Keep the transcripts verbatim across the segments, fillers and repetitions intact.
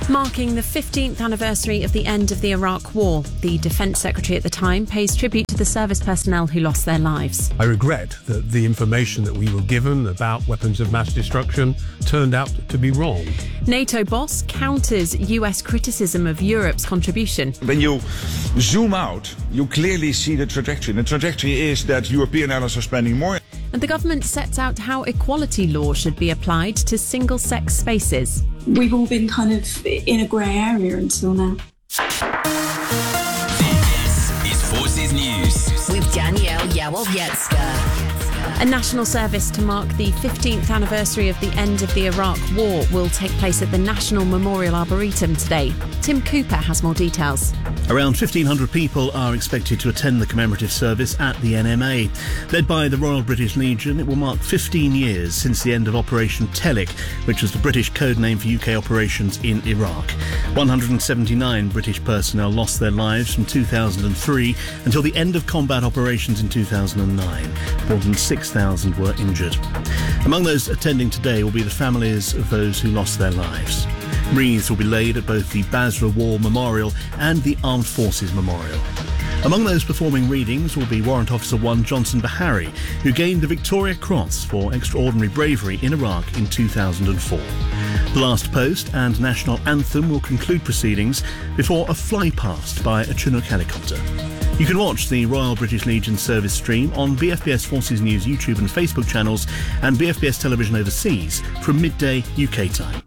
Marking the fifteenth anniversary of the end of the Iraq War, the Defence Secretary at the time pays tribute to the service personnel who lost their lives. I regret that the information that we were given about weapons of mass destruction turned out to be wrong. NATO boss counters U S criticism of Europe's contribution. When you zoom out, you clearly see the trajectory. The trajectory is that European allies are spending more. And the government sets out how equality law should be applied to single-sex spaces. We've all been kind of in a grey area until now. This is Forces News with Danielle Yawowiecka. A national service to mark the fifteenth anniversary of the end of the Iraq War will take place at the National Memorial Arboretum today. Tim Cooper has more details. Around fifteen hundred people are expected to attend the commemorative service at the N M A. Led by the Royal British Legion, it will mark fifteen years since the end of Operation Telic, which was the British code name for U K operations in Iraq. one hundred seventy-nine British personnel lost their lives from two thousand three until the end of combat operations in two thousand nine. More than six thousand were injured. Among those attending today will be the families of those who lost their lives. Wreaths will be laid at both the Basra War Memorial and the Armed Forces Memorial. Among those performing readings will be Warrant Officer one Johnson Bahari, who gained the Victoria Cross for extraordinary bravery in Iraq in two thousand four. The Last Post and National Anthem will conclude proceedings before a flypast by a Chinook helicopter. You can watch the Royal British Legion service stream on B F B S Forces News YouTube and Facebook channels and B F B S Television Overseas from midday U K time.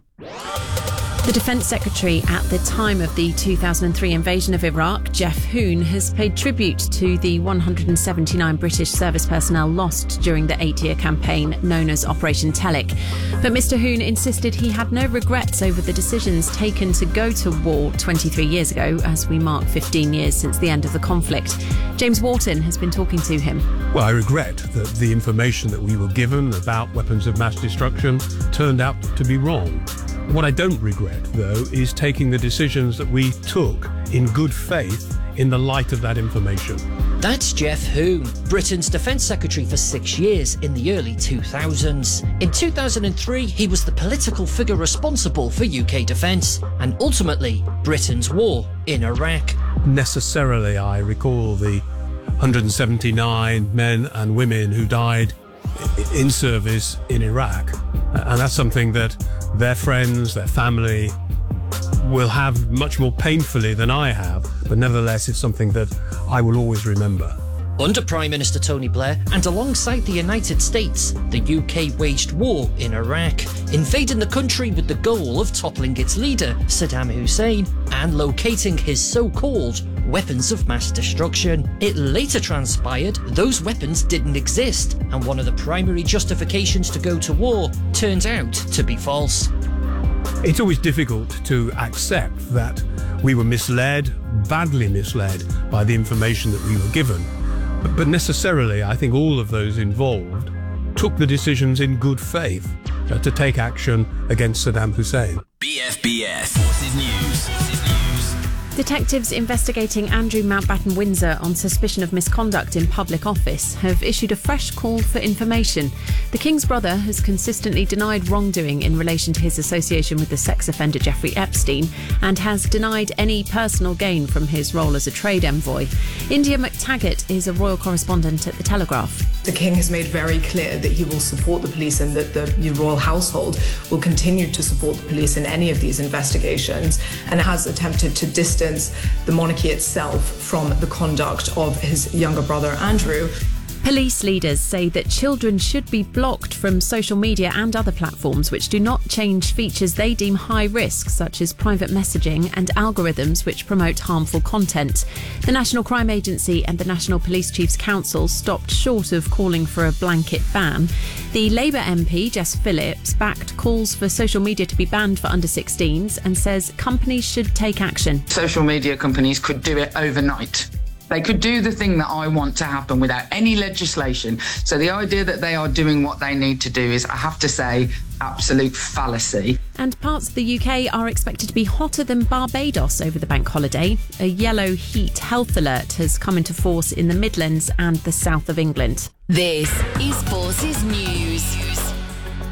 The Defence Secretary at the time of the two thousand three invasion of Iraq, Geoff Hoon, has paid tribute to the one hundred seventy-nine British service personnel lost during the eight-year campaign known as Operation Telic. But Mr Hoon insisted he had no regrets over the decisions taken to go to war twenty-three years ago, as we mark fifteen years since the end of the conflict. James Wharton has been talking to him. Well, I regret that the information that we were given about weapons of mass destruction turned out to be wrong. What I don't regret, though, is taking the decisions that we took in good faith in the light of that information. That's Geoff Hoon, Britain's Defence Secretary for six years in the early two thousands. In two thousand three, he was the political figure responsible for U K defence and ultimately Britain's war in Iraq. Necessarily, I recall the one hundred seventy-nine men and women who died in service in Iraq, and that's something that their friends, their family will have much more painfully than I have, but nevertheless it's something that I will always remember. Under Prime Minister Tony Blair and alongside the United States, the U K waged war in Iraq, invading the country with the goal of toppling its leader, Saddam Hussein, and locating his so-called weapons of mass destruction. It later transpired those weapons didn't exist, and one of the primary justifications to go to war turned out to be false. It's always difficult to accept that we were misled, badly misled, by the information that we were given. But, but necessarily, I think all of those involved took the decisions in good faith uh, to take action against Saddam Hussein. B F B S Forces News. Forces News. Detectives investigating Andrew Mountbatten Windsor on suspicion of misconduct in public office have issued a fresh call for information. The King's brother has consistently denied wrongdoing in relation to his association with the sex offender Jeffrey Epstein and has denied any personal gain from his role as a trade envoy. India McTaggart is a royal correspondent at The Telegraph. The King has made very clear that he will support the police and that the royal household will continue to support the police in any of these investigations, and has attempted to distance the monarchy itself from the conduct of his younger brother Andrew. Police leaders say that children should be blocked from social media and other platforms which do not change features they deem high risk, such as private messaging and algorithms which promote harmful content. The National Crime Agency and the National Police Chiefs Council stopped short of calling for a blanket ban. The Labour M P, Jess Phillips, backed calls for social media to be banned for under sixteens and says companies should take action. Social media companies could do it overnight. They could do the thing that I want to happen without any legislation. So the idea that they are doing what they need to do is, I have to say, absolute fallacy. And parts of the U K are expected to be hotter than Barbados over the bank holiday. A yellow heat health alert has come into force in the Midlands and the south of England. This is Forces News.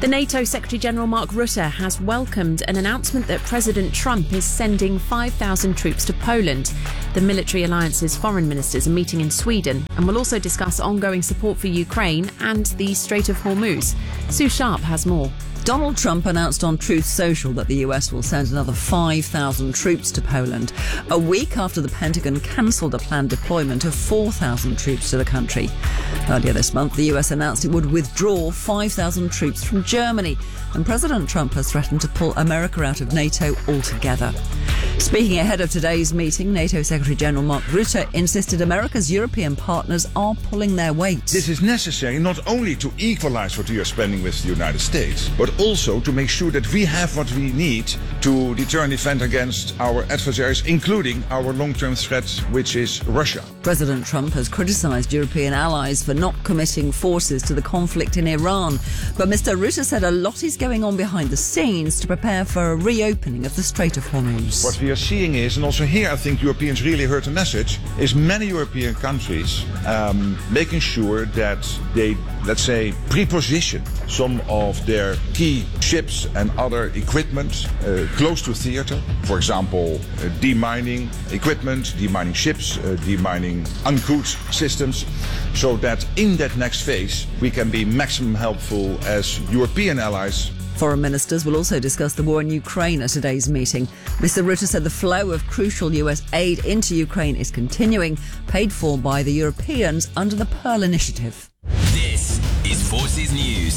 The NATO Secretary-General Mark Rutte has welcomed an announcement that President Trump is sending five thousand troops to Poland. The military alliance's foreign ministers are meeting in Sweden and will also discuss ongoing support for Ukraine and the Strait of Hormuz. Sue Sharp has more. Donald Trump announced on Truth Social that the U S will send another five thousand troops to Poland, a week after the Pentagon cancelled a planned deployment of four thousand troops to the country. Earlier this month, the U S announced it would withdraw five thousand troops from Germany, and President Trump has threatened to pull America out of NATO altogether. Speaking ahead of today's meeting, NATO Secretary-General Mark Rutte insisted America's European partners are pulling their weight. This is necessary not only to equalize what we are spending with the United States, but also to make sure that we have what we need to deter and defend against our adversaries, including our long-term threat, which is Russia. President Trump has criticised European allies for not committing forces to the conflict in Iran. But Mister Rutte said a lot is going on behind the scenes to prepare for a reopening of the Strait of Hormuz. What we are seeing is, and also here I think Europeans really heard the message, is many European countries um, making sure that they, let's say, pre-position some of their key ships and other equipment uh, close to theater. For example, uh, demining equipment, demining ships, uh, demining uncrewed systems, so that in that next phase we can be maximum helpful as European allies. Foreign ministers will also discuss the war in Ukraine at today's meeting. Mister Rutte said the flow of crucial U S aid into Ukraine is continuing, paid for by the Europeans under the Pearl Initiative. This is Forces News.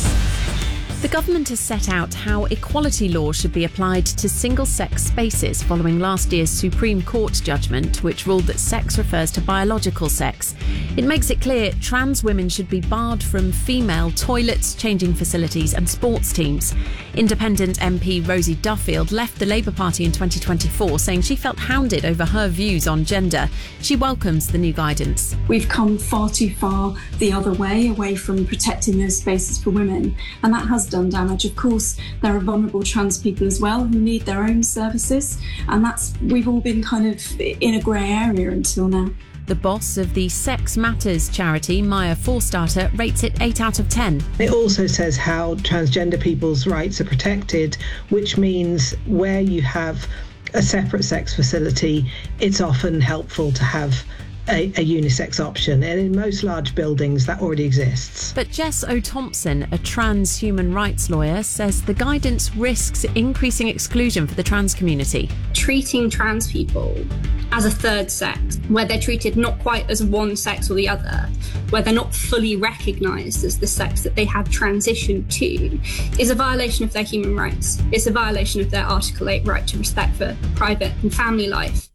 The government has set out how equality laws should be applied to single-sex spaces following last year's Supreme Court judgment, which ruled that sex refers to biological sex. It makes it clear trans women should be barred from female toilets, changing facilities and sports teams. Independent M P Rosie Duffield left the Labour Party in twenty twenty-four, saying she felt hounded over her views on gender. She welcomes the new guidance. We've come far too far the other way, away from protecting those spaces for women, and that has done damage. Of course, there are vulnerable trans people as well who need their own services, and that's we've all been kind of in a grey area until now. The boss of the Sex Matters charity, Maya Forstarter, rates it eight out of ten. It also says how transgender people's rights are protected, which means where you have a separate sex facility, it's often helpful to have A, a unisex option, and in most large buildings that already exists. But Jess O'Thompson, a trans human rights lawyer, says the guidance risks increasing exclusion for the trans community. Treating trans people as a third sex, where they're treated not quite as one sex or the other, where they're not fully recognised as the sex that they have transitioned to, is a violation of their human rights. It's a violation of their Article eight right to respect for private and family life.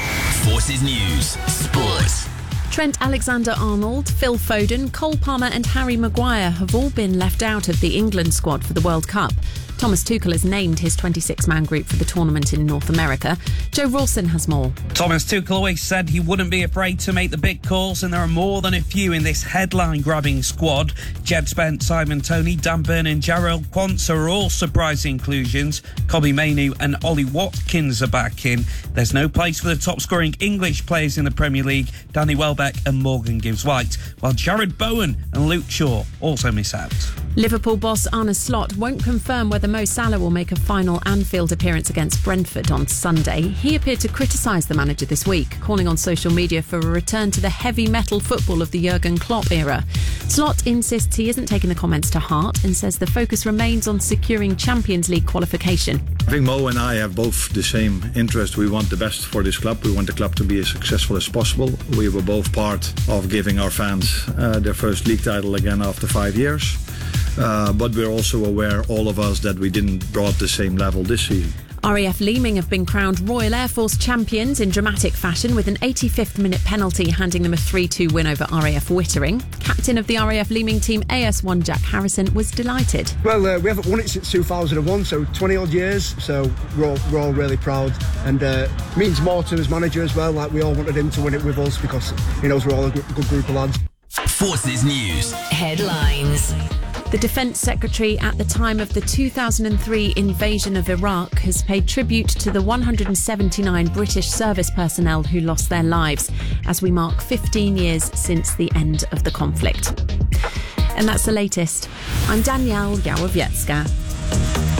Forces News Sport. Trent Alexander-Arnold, Phil Foden, Cole Palmer and Harry Maguire have all been left out of the England squad for the World Cup. Thomas Tuchel has named his twenty-six man group for the tournament in North America. Joe Rawson has more. Thomas Tuchel always said he wouldn't be afraid to make the big calls, and there are more than a few in this headline-grabbing squad. Jed Spence, Simon Toney, Dan Burn and Jarrell Quansah are all surprise inclusions. Kobbie Mainoo and Ollie Watkins are back in. There's no place for the top-scoring English players in the Premier League, Danny Welbeck and Morgan Gibbs-White, while Jared Bowen and Luke Shaw also miss out. Liverpool boss Arne Slot won't confirm whether Mo Salah will make a final Anfield appearance against Brentford on Sunday. He appeared to criticise the manager this week, calling on social media for a return to the heavy metal football of the Jurgen Klopp era. Slot insists he isn't taking the comments to heart and says the focus remains on securing Champions League qualification. I think Mo and I have both the same interest. We want the best for this club. We want the club to be as successful as possible. We were both part of giving our fans uh, their first league title again after five years. Uh, but we're also aware, all of us, that we didn't brought the same level this season. R A F Leeming have been crowned Royal Air Force champions in dramatic fashion with an eighty-fifth minute penalty handing them a three two win over R A F Wittering. Captain of the R A F Leeming team A S one Jack Harrison was delighted. Well, uh, we haven't won it since two thousand one, so twenty odd years, so we're all, we're all really proud, and uh, means more to his manager as well. Like, we all wanted him to win it with us because he knows we're all a good group of lads. Forces News Headlines. The Defence Secretary at the time of the two thousand three invasion of Iraq has paid tribute to the one hundred seventy-nine British service personnel who lost their lives as we mark fifteen years since the end of the conflict. And that's the latest. I'm Danielle Yawowiecka.